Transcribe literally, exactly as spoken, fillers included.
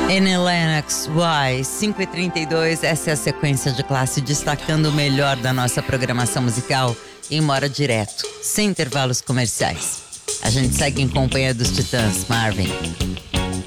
Annie Lennox, Why, cinco e trinta e dois, essa é a sequência de classe destacando o melhor da nossa programação musical em Mora Direto, sem intervalos comerciais. A gente segue em companhia dos Titãs, Marvin.